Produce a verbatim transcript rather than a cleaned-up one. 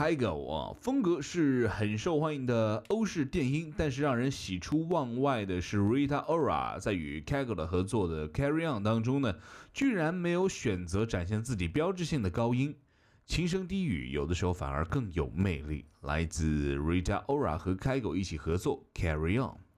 Kygo 啊，风格是很受欢迎的欧式电音，但是让人喜出望外的是 Rita Ora 在与 Kygo 的合作的 Carry On 当中呢，居然没有选择展现自己标志性的高音，轻声低语有的时候反而更有魅力。来自 Rita Ora 和 Kygo 一起合作 Carry On。